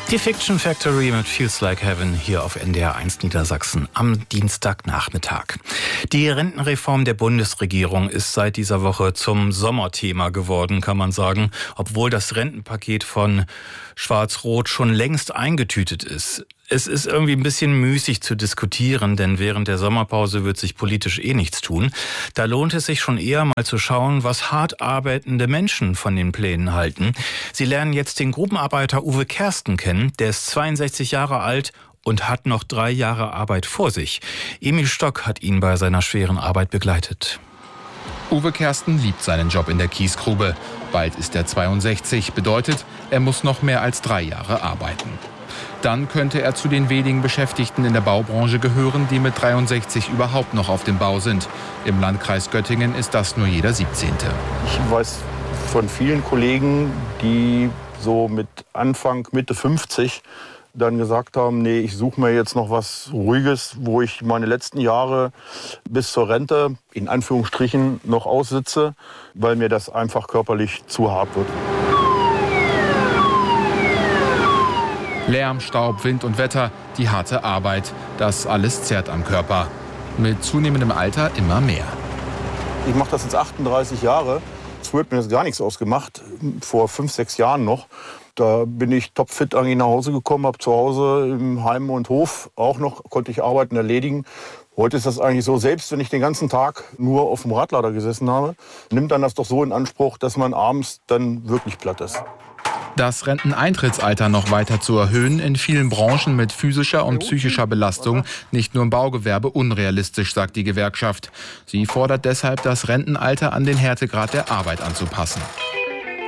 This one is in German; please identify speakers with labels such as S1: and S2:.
S1: Die Fiction Factory mit Feels Like Heaven hier auf NDR 1 Niedersachsen am Dienstagnachmittag. Die Rentenreform der Bundesregierung ist seit dieser Woche zum Sommerthema geworden, kann man sagen, obwohl das Rentenpaket von Schwarz-Rot schon längst eingetütet ist. Es ist irgendwie ein bisschen müßig zu diskutieren, denn während der Sommerpause wird sich politisch nichts tun. Da lohnt es sich schon eher mal zu schauen, was hart arbeitende Menschen von den Plänen halten. Sie lernen jetzt den Grubenarbeiter Uwe Kersten kennen. Der ist 62 Jahre alt und hat noch 3 Jahre Arbeit vor sich. Emil Stock hat ihn bei seiner schweren Arbeit begleitet.
S2: Uwe Kersten liebt seinen Job in der Kiesgrube. Bald ist er 62, bedeutet, er muss noch mehr als 3 Jahre arbeiten. Dann könnte er zu den wenigen Beschäftigten in der Baubranche gehören, die mit 63 überhaupt noch auf dem Bau sind. Im Landkreis Göttingen ist das nur jeder 17.
S3: Ich weiß von vielen Kollegen, die so mit Anfang, Mitte 50 dann gesagt haben, nee, ich suche mir jetzt noch was Ruhiges, wo ich meine letzten Jahre bis zur Rente, in Anführungsstrichen, noch aussitze, weil mir das einfach körperlich zu hart wird.
S2: Lärm, Staub, Wind und Wetter, die harte Arbeit, das alles zerrt am Körper. Mit zunehmendem Alter immer mehr.
S3: Ich mache das jetzt 38 Jahre. Früher hat mir das gar nichts ausgemacht, vor 5, 6 Jahren noch. Da bin ich topfit eigentlich nach Hause gekommen, habe zu Hause im Heim und Hof auch noch, konnte ich Arbeiten erledigen. Heute ist das eigentlich so, selbst wenn ich den ganzen Tag nur auf dem Radlader gesessen habe, nimmt dann das doch so in Anspruch, dass man abends dann wirklich platt ist.
S2: Das Renteneintrittsalter noch weiter zu erhöhen, in vielen Branchen mit physischer und psychischer Belastung, nicht nur im Baugewerbe, unrealistisch, sagt die Gewerkschaft. Sie fordert deshalb, das Rentenalter an den Härtegrad der Arbeit anzupassen.